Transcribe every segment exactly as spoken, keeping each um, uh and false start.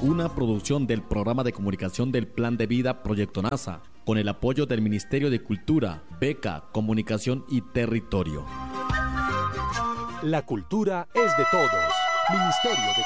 una producción del Programa de Comunicación del Plan de Vida Proyecto NASA, con el apoyo del Ministerio de Cultura, Beca, Comunicación y Territorio. La cultura es de todos. Ministerio de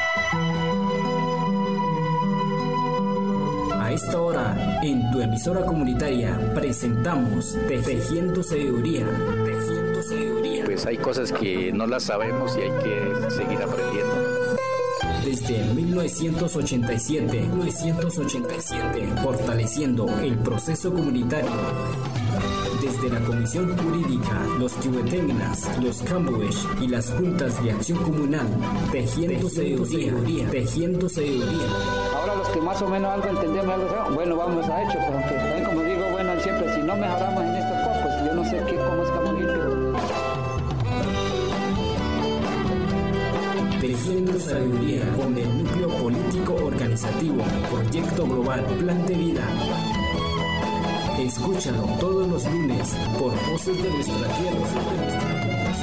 Cultura. A esta hora, en tu emisora comunitaria, presentamos Tejiendo Sabiduría. Tejiendo Sabiduría. Pues hay cosas que no las sabemos y hay que seguir aprendiendo. Desde mil novecientos ochenta y siete, mil novecientos ochenta y siete, fortaleciendo el proceso comunitario. Desde la Comisión Jurídica, los Kiwetengas, los Cambuesh y las Juntas de Acción Comunal, tejiendo sabiduría, tejiendo sabiduría. Ahora los que más o menos algo entendemos, algo sabemos, bueno, vamos a hecho, pero aunque también como digo, bueno, siempre si no mejoramos en estas cosas, pues yo no sé qué, cómo estamos limpios. Tejiendo Sabiduría con el núcleo político organizativo, Proyecto Global, Plan de Vida. Escúchalo todos los lunes por Voces de Nuestra Tierra.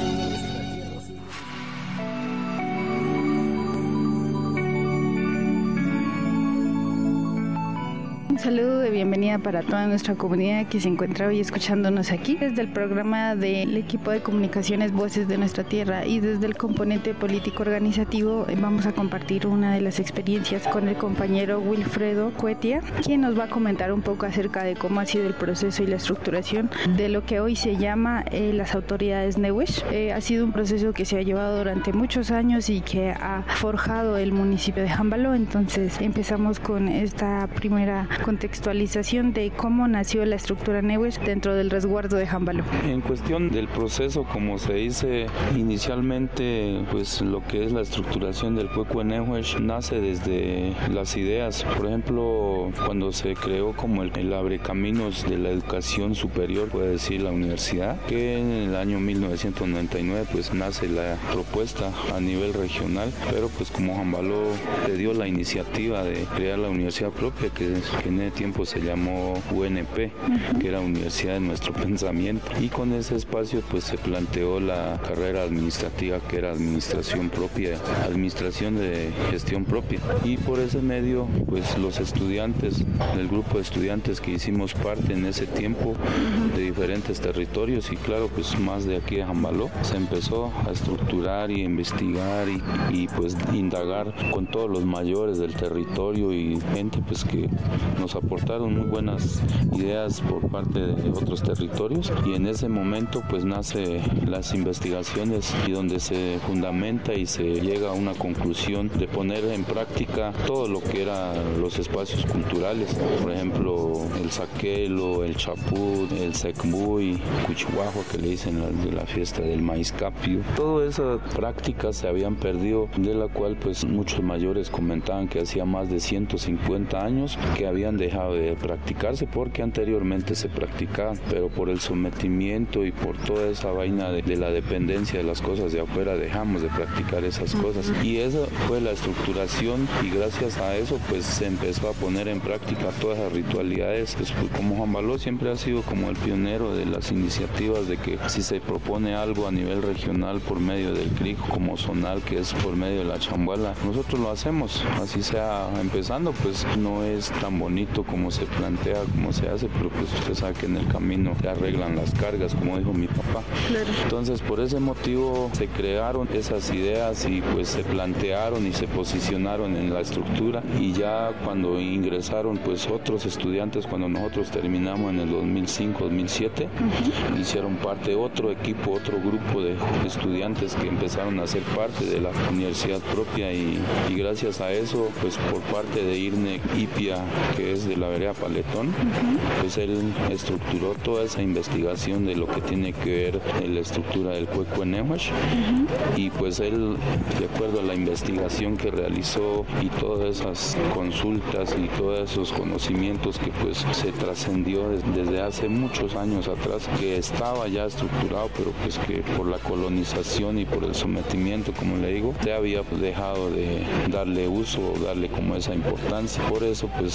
Un saludo de bienvenida para toda nuestra comunidad que se encuentra hoy escuchándonos aquí desde el programa del equipo de comunicaciones Voces de Nuestra Tierra, y desde el componente político organizativo vamos a compartir una de las experiencias con el compañero Wilfredo Cuetia, quien nos va a comentar un poco acerca de cómo ha sido el proceso y la estructuración de lo que hoy se llama eh, las autoridades Nehuesh. Eh, ha sido un proceso que se ha llevado durante muchos años y que ha forjado el municipio de Jambaló. Entonces empezamos con esta primera contextualización de cómo nació la estructura Nehuesh dentro del resguardo de Jambaló. En cuestión del proceso, como se dice inicialmente, pues lo que es la estructuración del Cuecue Nehuesh nace desde las ideas. Por ejemplo, cuando se creó como el, el abrecaminos de la educación superior, puede decir la universidad, que en el año mil novecientos noventa y nueve pues nace la propuesta a nivel regional, pero pues como Jambaló le dio la iniciativa de crear la universidad propia, que, que en ese tiempo se llamó U N P, uh-huh. que era Universidad de Nuestro Pensamiento, y con ese espacio pues se planteó la carrera administrativa, que era administración propia, administración de gestión propia, y por ese medio pues los estudiantes, el grupo de estudiantes que hicimos parte en ese tiempo de diferentes territorios, y claro pues más de aquí de Jambaló, se empezó a estructurar y investigar y, y pues indagar con todos los mayores del territorio y gente pues que nos aportaron muy buenas ideas por parte de otros territorios, y en ese momento pues nace las investigaciones y donde se fundamenta y se llega a una conclusión de poner en práctica todo lo que eran los espacios culturales, por ejemplo el saquelo, el chaput, el secbuy, cuchihuajo que le dicen la, de la fiesta del maíz capio. Todas esas prácticas se habían perdido, de la cual pues muchos mayores comentaban que hacía más de ciento cincuenta años que habían dejado de practicarse, porque anteriormente se practicaban, pero por el sometimiento y por toda esa vaina de, de la dependencia de las cosas de afuera dejamos de practicar esas cosas, y esa fue la estructuración, y gracias a eso pues se empezó a poner en práctica todas las ritualidades. Pues, como Jambaló siempre ha sido como el pionero de las iniciativas de que si se propone algo a nivel regional por medio del C R I C, como zonal, que es por medio de la chambuala, nosotros lo hacemos, así sea empezando, pues no es tan bonito como se plantea, como se hace, pero pues usted sabe que en el camino se arreglan las cargas, como dijo mi papá. Claro. Entonces por ese motivo se crearon esas ideas y pues se plantearon y se posicionaron en la estructura, y ya cuando ingresaron pues otros estudiantes, cuando nosotros terminamos en el dos mil cinco dos mil siete, uh-huh. hicieron parte otro equipo, otro grupo de estudiantes que empezaron a ser parte de la universidad propia, y, y gracias a eso pues por parte de Irne Ipia, que es de la vereda Paletón, uh-huh. pues él estructuró toda esa investigación de lo que tiene que ver en la estructura del Cuecue Nehuesh, uh-huh. y pues él, de acuerdo a la investigación que realizó y todas esas consultas y todos esos conocimientos que pues se trascendió desde, desde hace muchos años atrás, que estaba ya estructurado, pero pues que por la colonización y por el sometimiento, como le digo, se había dejado de darle uso o darle como esa importancia. Por eso pues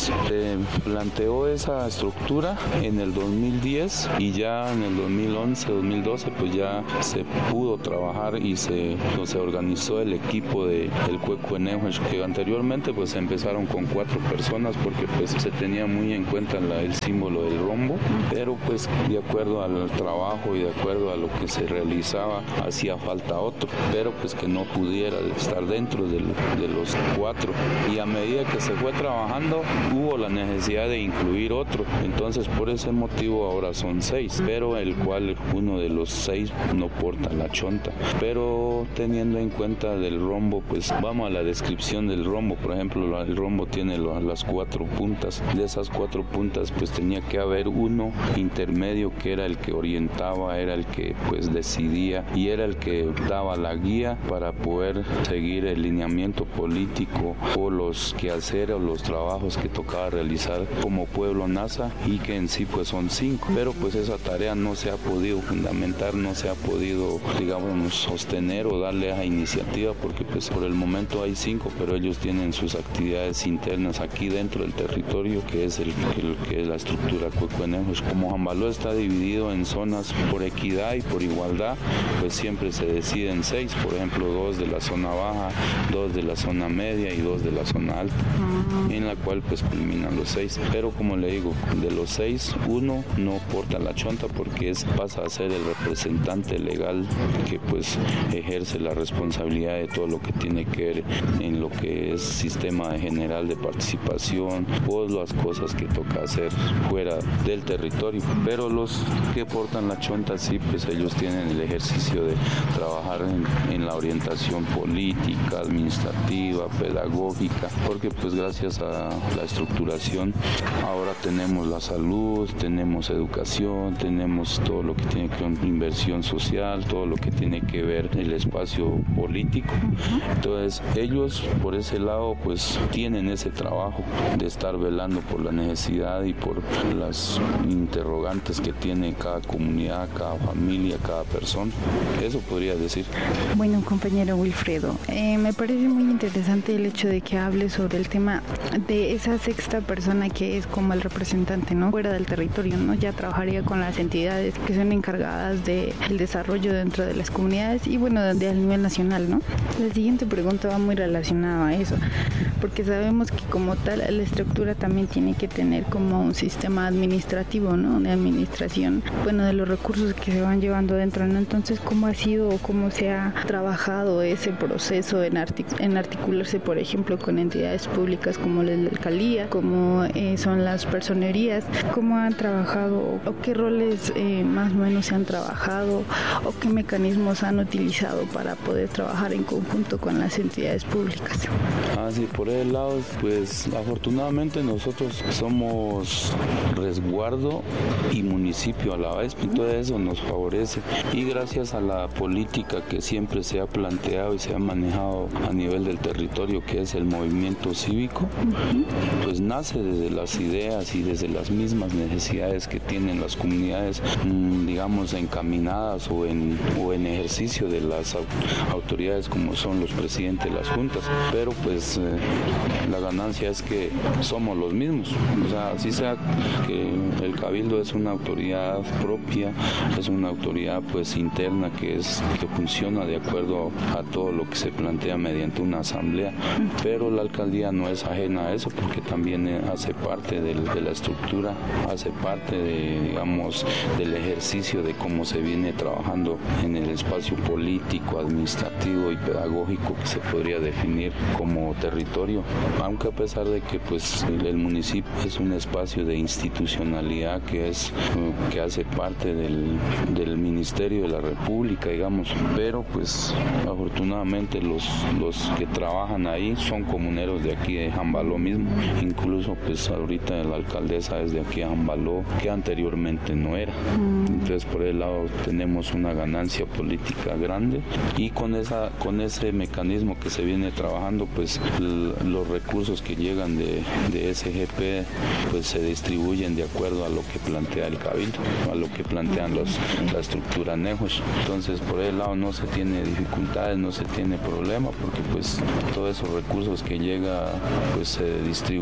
se planteó esa estructura en el dos mil diez y ya en el dos mil once, dos mil doce pues ya se pudo trabajar y se, pues, se organizó el equipo de, del Cuecuenehuesh, que anteriormente pues empezaron con cuatro personas porque pues se tenía muy en cuenta la, el símbolo del rombo, pero pues de acuerdo al trabajo y de acuerdo a lo que se realizaba hacía falta otro, pero pues que no pudiera estar dentro de, de los cuatro, y a medida que se fue trabajando hubo la necesidad de incluir otro, entonces por ese motivo ahora son seis, pero el cual uno de los seis no porta la chonta, pero teniendo en cuenta del rombo, pues vamos a la descripción del rombo. Por ejemplo, el rombo tiene las cuatro puntas, de esas cuatro puntas pues tenía que haber uno intermedio que era el que orientaba, era el que pues decidía y era el que daba la guía para poder seguir el lineamiento político o los quehaceres o los trabajos que tocaba realizar como pueblo Nasa, y que en sí pues son cinco, pero pues esa tarea no se ha podido fundamentar, no se ha podido, digamos, sostener o darle esa iniciativa, porque pues por el momento hay cinco, pero ellos tienen sus actividades internas aquí dentro del territorio, que es el, el que es la estructura Cuecuenehuesh. Como Jambaló está dividido en zonas por equidad y por igualdad, pues siempre se deciden seis, por ejemplo dos de la zona baja, dos de la zona media y dos de la zona alta, en la cual pues culminan los seis, pero como le digo, de los seis, uno no porta la chonta porque es, pasa a ser el representante legal que pues ejerce la responsabilidad de todo lo que tiene que ver en lo que es sistema general de participación o las cosas que toca hacer fuera del territorio, pero los que portan la chonta sí, pues ellos tienen el ejercicio de trabajar en, en la orientación política, administrativa, pedagógica, porque pues gracias a la estructuración ahora tenemos la salud, tenemos educación, tenemos todo lo que tiene que ver con inversión social, todo lo que tiene que ver el espacio político. Entonces ellos por ese lado pues tienen ese trabajo de estar velando por la necesidad y por las interrogantes que tiene cada comunidad, cada familia, cada persona. Eso podría decir. Bueno, compañero Wilfredo, eh, me parece muy interesante el hecho de que hable sobre el tema de esa sexta persona que es como el representante, ¿no? Fuera del territorio, ¿no? Ya trabajaría con las entidades que son encargadas del desarrollo dentro de las comunidades y bueno, de, de, a nivel nacional, ¿no? La siguiente pregunta va muy relacionada a eso, porque sabemos que como tal la estructura también tiene que tener como un sistema administrativo, ¿no? De administración, bueno, de los recursos que se van llevando dentro, ¿no? Entonces, ¿cómo ha sido o cómo se ha trabajado ese proceso en, artic- en articularse, por ejemplo, con entidades públicas como la alcaldía, como eh, son las personerías? ¿Cómo han trabajado o qué roles eh, más o menos se han trabajado o qué mecanismos han utilizado para poder trabajar en conjunto con las entidades públicas? Ah, sí, por el lado, pues afortunadamente nosotros somos resguardo y municipio a la vez, y todo eso nos favorece, y gracias a la política que siempre se ha planteado y se ha manejado a nivel del territorio, que es el movimiento cívico, pues nace desde las ideas y desde las mismas necesidades que tienen las comunidades, digamos, encaminadas o en, o en ejercicio de las autoridades como son los presidentes de las juntas, pero pues eh, la ganancia es que somos los mismos, o sea, así sea que el cabildo es una autoridad propia, es una autoridad pues interna que es que funciona de acuerdo a todo lo que se plantea mediante una asamblea, pero la alcaldía no es ajena a eso porque también hace parte del, de la estructura, hace parte de, digamos, del ejercicio de cómo se viene trabajando en el espacio político, administrativo y pedagógico que se podría definir como territorio, aunque a pesar de que pues el municipio es un espacio de institucionalidad que es que hace parte del, del Ministerio de la República, digamos, pero pues afortunadamente los, los que trabajan ahí son comuneros de aquí de Jambaló mismo, incluso pues ahorita la alcaldesa es de aquí de Jambaló, que anteriormente no era. Entonces por el lado tenemos una ganancia política grande, y con esa con ese mecanismo que se viene trabajando, pues l- los recursos que llegan de, de S G P pues se distribuyen de acuerdo a lo que plantea el cabildo, a lo que plantean los, la estructura Nehuesh. Entonces por el lado no se tiene dificultades, no se tiene problema, porque pues todos esos recursos que llega pues se distribuyen de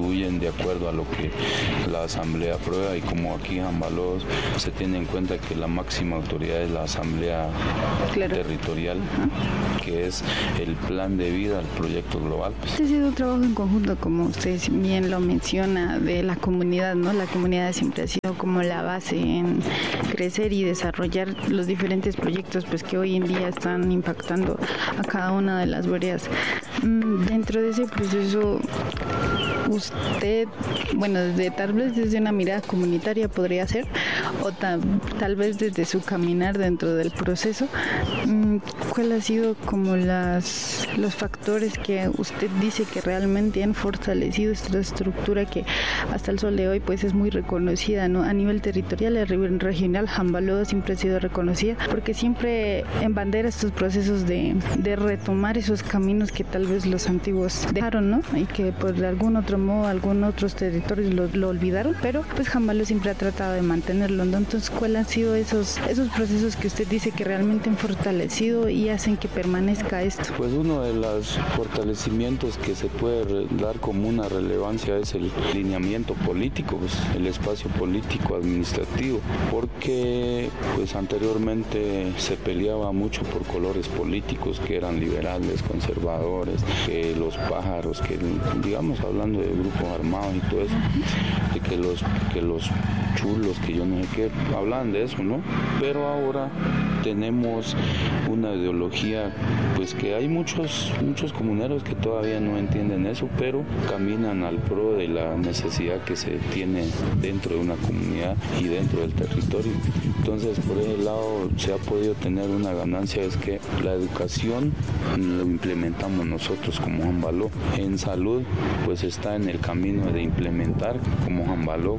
acuerdo a lo que la asamblea aprueba, y como aquí en Jambaló se tiene en cuenta que la máxima autoridad es la asamblea claro. territorial, uh-huh. que es el plan de vida del proyecto global. Este ha sido un trabajo en conjunto, como usted bien lo menciona, de la comunidad, ¿no? La comunidad siempre ha sido como la base en crecer y desarrollar los diferentes proyectos pues que hoy en día están impactando a cada una de las veredas. Dentro de ese proceso, usted, bueno, desde, tal vez desde una mirada comunitaria podría ser, o tal, tal vez desde su caminar dentro del proceso, ¿cuál ha sido como las los factores que usted dice que realmente han fortalecido esta estructura que hasta el sol de hoy pues es muy reconocida, ¿no? A nivel territorial, a nivel regional, Jambaló siempre ha sido reconocida porque siempre embandera estos procesos de, de retomar esos caminos que tal vez los antiguos dejaron, ¿no? Y que por de algún otro modo, algún otros territorios lo, lo olvidaron, pero pues Jambaló siempre ha tratado de mantenerlo, ¿no? Entonces, ¿cuáles han sido esos, esos procesos que usted dice que realmente han fortalecido y hacen que permanezca esto? Pues uno de los fortalecimientos que se puede dar como una relevancia es el lineamiento político, pues, el espacio político administrativo, porque pues anteriormente se peleaba mucho por colores políticos que eran liberales, conservadores, que los pájaros, que digamos hablando de grupos armados y todo eso, de que los que los chulos, que yo no sé qué, hablan de eso, ¿no? Pero ahora tenemos una ideología, pues que hay muchos muchos comuneros que todavía no entienden eso, pero caminan al pro de la necesidad que se tiene dentro de una comunidad y dentro del territorio. Entonces, por ese lado se ha podido tener una ganancia, es que la educación lo implementamos nosotros como Jambaló. En salud, pues está en el camino de implementar como Jambaló,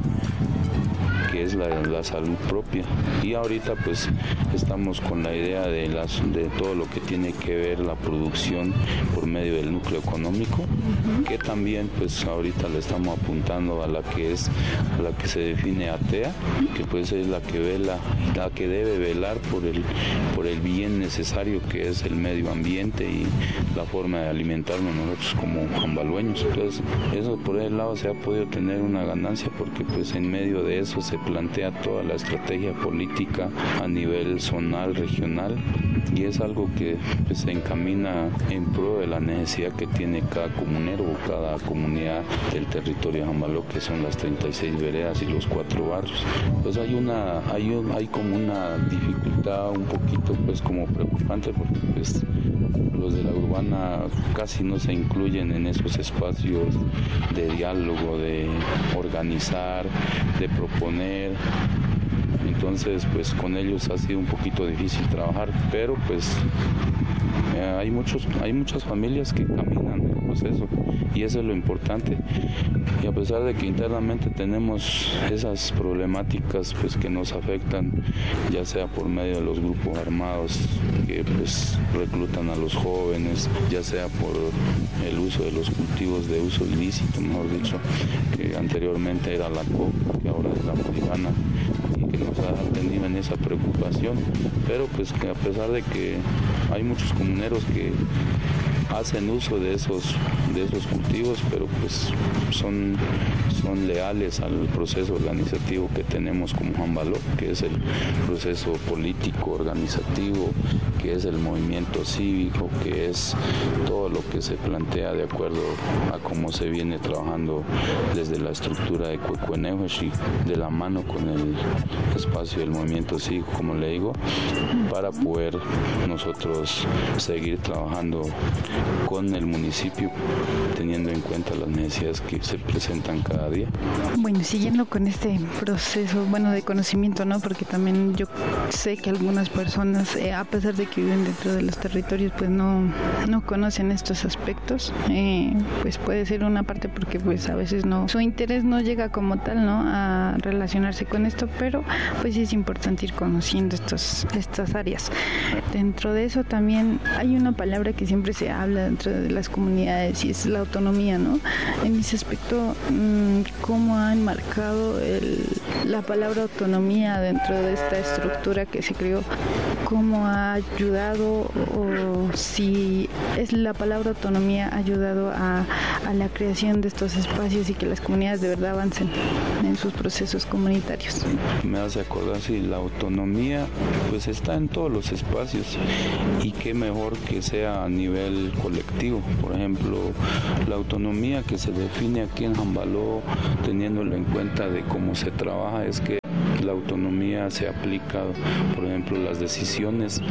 que es la, la salud propia, y ahorita pues estamos con la idea de las de todo lo que tiene que ver la producción por medio del núcleo económico, uh-huh. que también pues ahorita le estamos apuntando a la que es a la que se define A T E A, que pues es la que vela, la que debe velar por el por el bien necesario que es el medio ambiente y la forma de alimentarnos nosotros como jambalueños. Entonces eso por ese lado se ha podido tener una ganancia, porque pues en medio de eso se plantea toda la estrategia política a nivel zonal, regional, y es algo que pues, se encamina en pro de la necesidad que tiene cada comunero o cada comunidad del territorio de Jambaló, que son las treinta y seis veredas y los cuatro barrios. Pues hay una hay un, hay como una dificultad un poquito pues como preocupante, porque pues los de la urbana casi no se incluyen en esos espacios de diálogo, de organizar, de proponer. Entonces pues con ellos ha sido un poquito difícil trabajar, pero pues eh, hay muchos hay muchas familias que caminan el proceso, y eso es lo importante. Y a pesar de que internamente tenemos esas problemáticas pues que nos afectan, ya sea por medio de los grupos armados que pues reclutan a los jóvenes, ya sea por el uso de los cultivos de uso ilícito, mejor dicho, que anteriormente era la coca, que ahora es la marihuana, y que nos ha tenido en esa preocupación, pero pues que a pesar de que hay muchos comuneros que hacen uso de esos de esos cultivos, pero pues son son leales al proceso organizativo que tenemos como Jambaló, que es el proceso político organizativo, que es el movimiento cívico, que es todo lo que se plantea de acuerdo a cómo se viene trabajando desde la estructura de Cuecuenehuesh y de la mano con el espacio del movimiento cívico, como le digo, para poder nosotros seguir trabajando con el municipio, teniendo en cuenta las necesidades que se presentan cada día. Bueno, siguiendo con este proceso, bueno, de conocimiento, ¿no? Porque también yo sé que algunas personas, eh, a pesar de que viven dentro de los territorios, pues no, no conocen estos aspectos. Eh, pues puede ser una parte porque pues a veces no, su interés no llega como tal, ¿no? A relacionarse con esto, pero pues sí es importante ir conociendo estos, estas áreas. Dentro de eso también hay una palabra que siempre se habla dentro de las comunidades, y es la autonomía, ¿no? En ese aspecto, ¿cómo ha enmarcado el, la palabra autonomía dentro de esta estructura que se creó? ¿Cómo ha ayudado, o si es la palabra autonomía ha ayudado a, a a la creación de estos espacios y que las comunidades de verdad avancen en sus procesos comunitarios? Me hace acordar si la autonomía pues está en todos los espacios y qué mejor que sea a nivel colectivo. Por ejemplo, la autonomía que se define aquí en Jambaló, teniéndolo en cuenta de cómo se trabaja, es que la autonomía se aplica, por ejemplo, las decisiones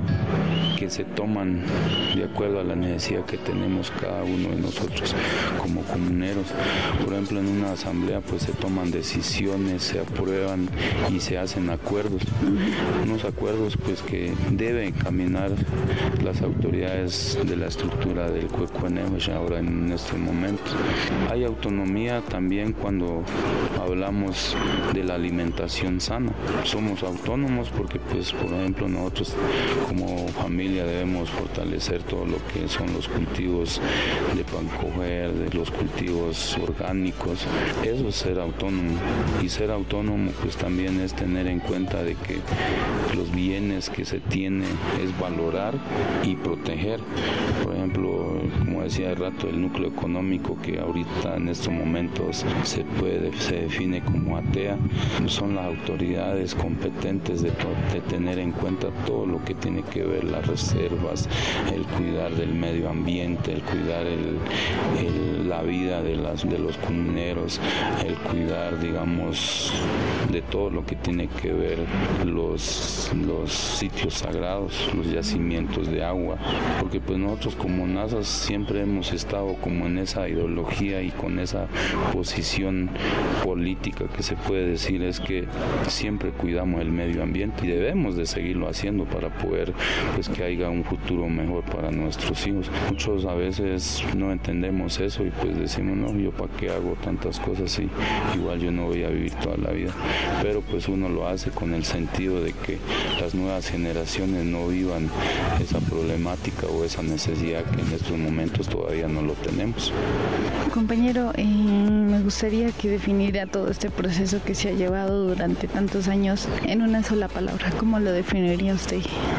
que se toman de acuerdo a la necesidad que tenemos cada uno de nosotros como comuneros. Por ejemplo, en una asamblea pues se toman decisiones, se aprueban y se hacen acuerdos. Unos acuerdos pues que deben caminar las autoridades de la estructura del Cuecuenehuesh ahora en estos momentos. Hay autonomía también cuando hablamos de la alimentación sana. Somos autónomos porque pues por ejemplo nosotros como familia debemos fortalecer todo lo que son los cultivos de pancoger, de los cultivos orgánicos. Eso es ser autónomo, y ser autónomo pues también es tener en cuenta de que los bienes que se tiene es valorar y proteger. Por ejemplo, como decía hace rato, el núcleo económico que ahorita en estos momentos se puede se define como ATEA, son las autoridades competentes de, de tener en cuenta todo lo que tiene que ver las reservas, el cuidar del medio ambiente, el cuidar el, el, la vida de, las, de los comuneros, el cuidar, digamos, de todo lo que tiene que ver los, los sitios sagrados, los yacimientos de agua, porque pues nosotros como NASAS siempre hemos estado como en esa ideología y con esa posición política que se puede decir es que siempre cuidamos el medio ambiente y debemos de seguirlo haciendo para poder pues que haya un futuro mejor para nuestros hijos. Muchos a veces no entendemos eso y pues decimos, no, yo para qué hago tantas cosas y igual yo no voy a vivir toda la vida, pero pues uno lo hace con el sentido de que las nuevas generaciones no vivan esa problemática o esa necesidad que en estos momentos todavía no lo tenemos. Compañero, eh, me gustaría que definiera todo este proceso que se ha llevado durante tantos años en una sola palabra. ¿Cómo lo definiría usted?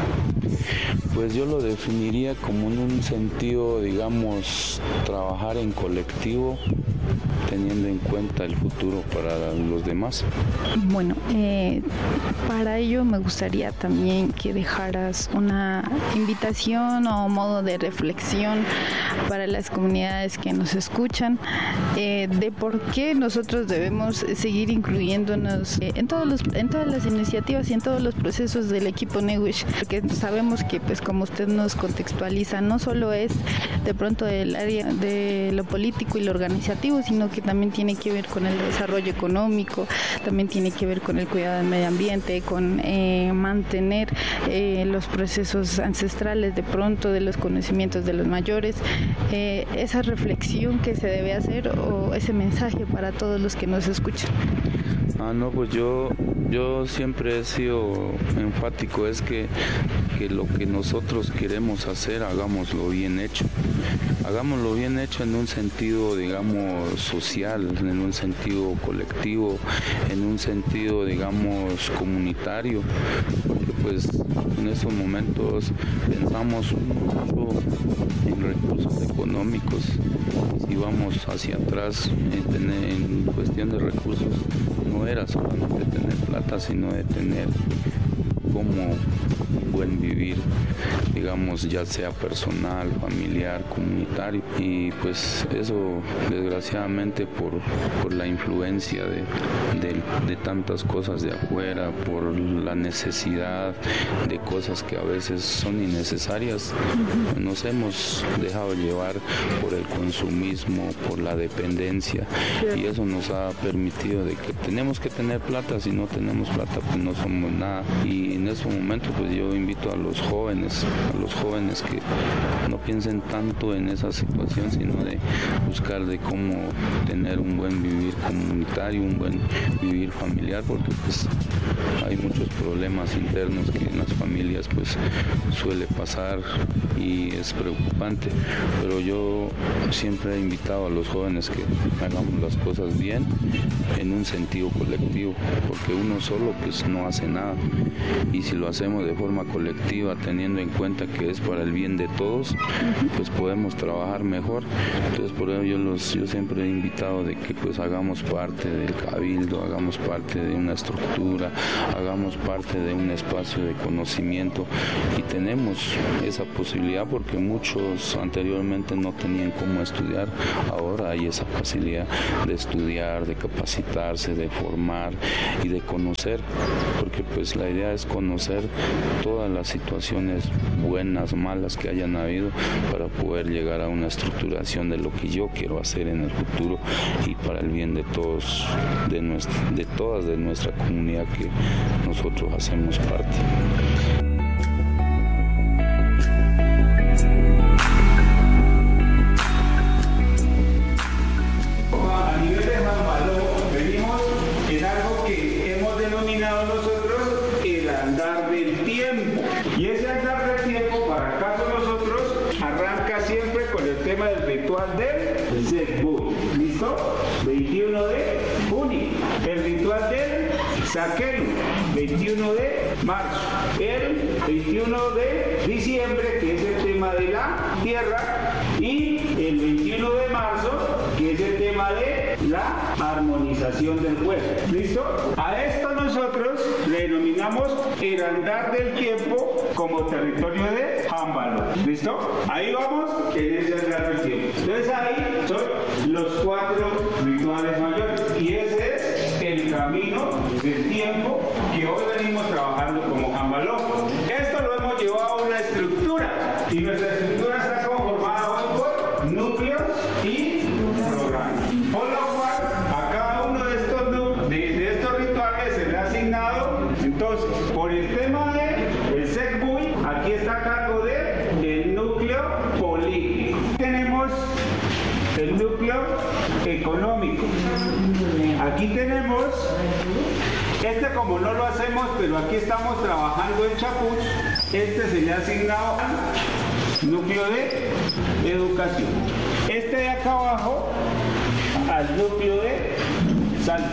Pues yo lo definiría como en un sentido, digamos, trabajar en colectivo, teniendo en cuenta el futuro para los demás. Bueno, eh, para ello me gustaría también que dejaras una invitación o modo de reflexión para las comunidades que nos escuchan, eh, de por qué nosotros debemos seguir incluyéndonos eh, en todos los, en todas las iniciativas y en todos los procesos del equipo Nehuesh, porque sabemos que, pues, como usted nos contextualiza, no solo es de pronto el área de lo político y lo organizativo, sino que también tiene que ver con el desarrollo económico, también tiene que ver con el cuidado del medio ambiente, con eh, mantener eh, los procesos ancestrales de pronto de los conocimientos de los mayores, eh, esa reflexión que se debe hacer o ese mensaje para todos los que nos escuchan. Ah, no, pues yo, yo siempre he sido enfático, es que, que lo que nosotros queremos hacer, hagámoslo bien hecho. Hagámoslo bien hecho en un sentido, digamos, social, en un sentido colectivo, en un sentido, digamos, comunitario, porque pues en estos momentos pensamos mucho en recursos económicos. Si vamos hacia atrás en, tener, en cuestión de recursos, no era solamente tener plata, sino de tener como un buen vivir, digamos, ya sea personal, familiar, comunitario, y pues eso desgraciadamente por, por la influencia de, de, de tantas cosas de afuera, por la necesidad de cosas que a veces son innecesarias, nos hemos dejado llevar por el consumismo, por la dependencia, y eso nos ha permitido de que tenemos que tener plata, si no tenemos plata pues no somos nada. Y en ese momento pues yo invito a los jóvenes, a los jóvenes que no piensen tanto en esa situación, sino de buscar de cómo tener un buen vivir comunitario, un buen vivir familiar, porque pues hay muchos problemas internos que en las familias pues suele pasar y es preocupante, pero yo siempre he invitado a los jóvenes que hagamos las cosas bien en un sentido colectivo, porque uno solo pues no hace nada, y si lo hacemos de forma colectiva, teniendo en cuenta que es para el bien de todos, pues podemos trabajar mejor. Entonces, por ello yo, los, yo siempre he invitado de que pues hagamos parte del cabildo, hagamos parte de una estructura, hagamos parte de un espacio de conocimiento, y tenemos esa posibilidad porque muchos anteriormente no tenían cómo estudiar. Ahora hay esa facilidad de estudiar, de capacitarse, de formar y de conocer, porque pues la idea es conocer todas las situaciones buenas, malas que hayan habido, para poder llegar a una estructuración de lo que yo quiero hacer en el futuro y para el bien de todos, de, nuestra, de todas de nuestra comunidad que nosotros hacemos parte. A nivel de Jambaló, venimos en algo que hemos denominado nosotros el andar del tiempo. Y ese andar del tiempo, para el caso de nosotros, arranca siempre con el tema del ritual del Zegbu. ¿Listo? veintiuno de junio. El ritual del Saquelu, veintiuno de marzo. El veintiuno de diciembre, que es el tema de la tierra. Y el veintiuno de marzo, que es el tema de la armonización del pueblo. ¿Listo? A esto nosotros le denominamos el andar del tiempo como territorio de Jambaló. ¿Listo? Ahí vamos en ese andar del tiempo. Entonces ahí son los cuatro rituales mayores. Y ese es el camino del tiempo que hoy venimos trabajando como Jambaló. Esto lo hemos llevado a una estructura. Y nuestra estructura está conformada hoy por núcleos y programas. Por lo cual, a cada uno de estos, de, de estos rituales se le ha asignado, entonces, por el tema del Zegbu, aquí está a cargo del núcleo político. Tenemos el núcleo económico. Aquí tenemos, este como no lo hacemos, pero aquí estamos trabajando en Chapuz, este se le ha asignado al núcleo de educación. Este de acá abajo al núcleo de salud.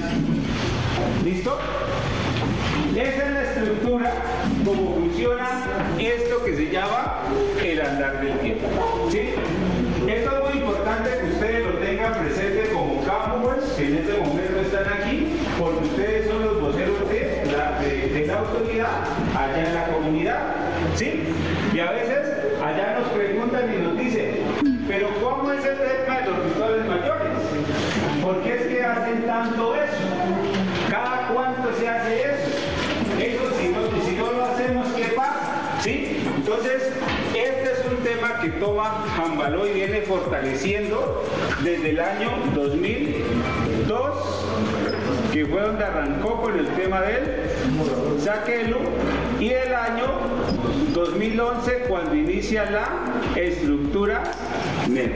¿Listo? Esa es la estructura, como funciona esto que se llama el andar del tiempo. ¿Sí? Esto es muy importante que ustedes lo tengan presente como campus, que en este momento están aquí, porque ustedes son los voceros de la, de, de la autoridad allá en la comunidad. ¿Sí? Y a veces allá nos preguntan y nos dicen, pero ¿cómo es el tema de los rituales mayores? ¿Por qué es que hacen tanto eso? ¿Cada cuánto se hace eso? Eso si no, si no lo hacemos, ¿qué pasa? ¿Sí? Entonces, este es un tema que toma Jambaló y viene fortaleciendo desde el año dos mil dos, que fue donde arrancó con el tema del Saquelu, y el año dos mil once cuando inicia la estructura NET.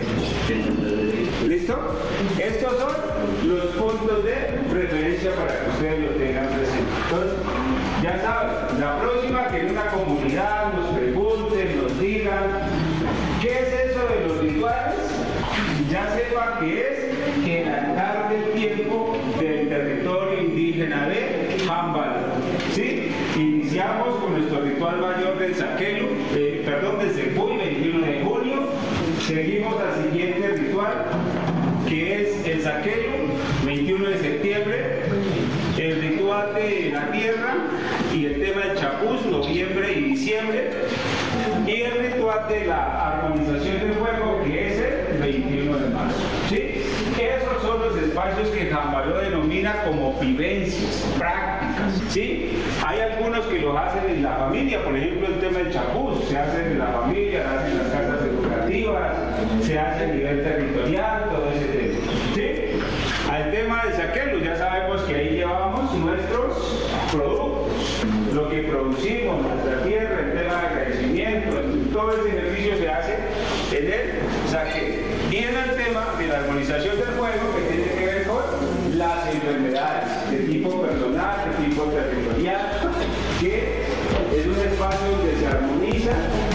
¿Listo? Estos son los puntos de referencia para que ustedes lo tengan presente. Entonces, ya saben, la próxima que en una comunidad nos pregunten, nos digan ¿qué es eso de los rituales? Ya sepa que es que el andar del tiempo del territorio indígena de Jambaló. ¿Sí? Iniciamos con nuestro ritual mayor del Saquelu, eh, perdón, del Zegbu, veintiuno de junio. Seguimos al siguiente ritual, que es el Saquelu, veintiuno de septiembre. El ritual de la tierra y el tema del Chapuz, noviembre y diciembre. Y el ritual de la armonización del fuego, que es el veintiuno de marzo. ¿Sí? Esos son los espacios que Jambaló denomina como vivencias, prácticas. ¿Sí? Hay algunos que los hacen en la familia, por ejemplo el tema del Chapuz, se hace en la familia, se hace en las casas educativas, se hace a nivel territorial, todo ese tema. ¿Sí? Al tema del Saquelu, ya sabemos que ahí llevamos nuestros productos, lo que producimos, nuestra tierra, el tema de agradecimiento, todo ese ejercicio se hace en el Saquelu. Y en el tema de la armonización del fuego, que tiene que ver con las enfermedades de tipo personal, de tipo territorial, que es un espacio donde se armoniza